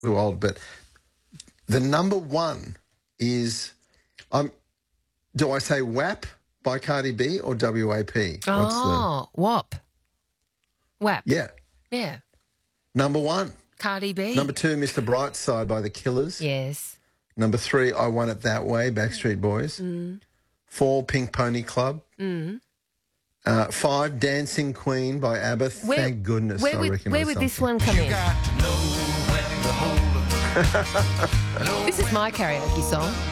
too old, but the number one is, do I say WAP by Cardi B or WAP? Oh, WAP. WAP. Yeah. Yeah. Number one. Cardi B. Number two, Mr. Brightside by The Killers. Yes. Number three, I Want It That Way, Backstreet Boys. 4, Pink Pony Club. 5, Dancing Queen by ABBA. Thank goodness, I recognise Where would this one come in? This is my karaoke song.